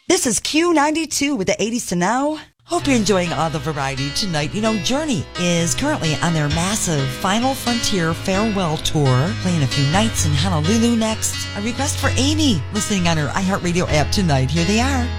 This is Q92 with the 80s to now. Hope you're enjoying all the variety tonight. You know, Journey is currently on their massive Final Frontier Farewell Tour, playing a few nights in Honolulu next. A request for Amy, listening on her iHeartRadio app tonight. Here they are.